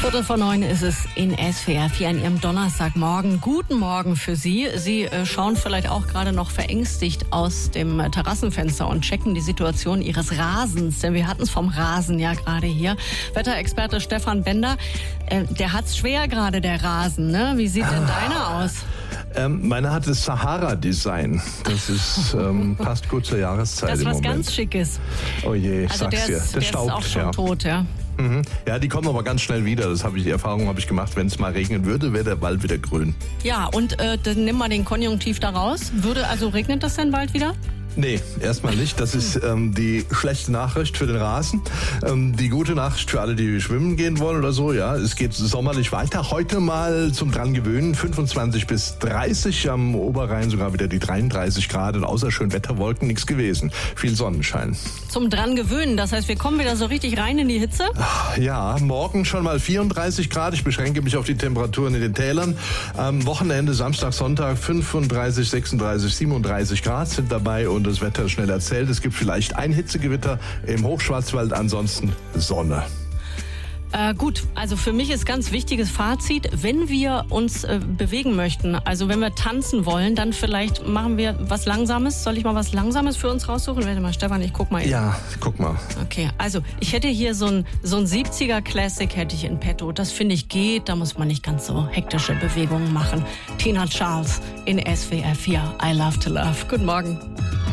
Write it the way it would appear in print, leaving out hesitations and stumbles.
8:45 ist es in SWR 4 an Ihrem Donnerstagmorgen. Guten Morgen für Sie. Sie schauen vielleicht auch gerade noch verängstigt aus dem Terrassenfenster und checken die Situation Ihres Rasens. Denn wir hatten es vom Rasen ja gerade hier. Wetterexperte Stefan Bender, der hat's schwer gerade, der Rasen. Ne? Wie sieht denn deiner aus? Meine hat das Sahara-Design. Das ist passt gut zur Jahreszeit das im was Moment. Ganz Schickes. Oh je, Also sag's dir. der staubt, ist auch schon ja. tot, ja. Mhm. Ja, die kommen aber ganz schnell wieder. Die Erfahrung habe ich gemacht. Wenn es mal regnen würde, wäre der Wald wieder grün. Ja, und dann nimm mal den Konjunktiv da raus. Regnet das denn bald wieder? Nee, erstmal nicht. Das ist die schlechte Nachricht für den Rasen. Die gute Nachricht für alle, die schwimmen gehen wollen oder so. Ja, es geht sommerlich weiter. Heute mal zum dran gewöhnen. 25 bis 30, am Oberrhein sogar wieder die 33 Grad. Und außer schön Wetterwolken nichts gewesen. Viel Sonnenschein. Zum dran gewöhnen. Das heißt, wir kommen wieder so richtig rein in die Hitze? Ja, morgen schon mal 34 Grad. Ich beschränke mich auf die Temperaturen in den Tälern. Am Wochenende, Samstag, Sonntag 35, 36, 37 Grad sind dabei und das Wetter schnell erzählt. Es gibt vielleicht ein Hitzegewitter im Hochschwarzwald, ansonsten Sonne. Gut, also für mich ist ganz wichtiges Fazit, wenn wir uns bewegen möchten, also wenn wir tanzen wollen, dann vielleicht machen wir was Langsames. Soll ich mal was Langsames für uns raussuchen? Warte mal, Stefan, ich guck mal eben. Ja, guck mal. Okay, also ich hätte hier so ein 70er Classic hätte ich in petto. Das finde ich geht, da muss man nicht ganz so hektische Bewegungen machen. Tina Charles in SWR 4, I Love to Love. Guten Morgen.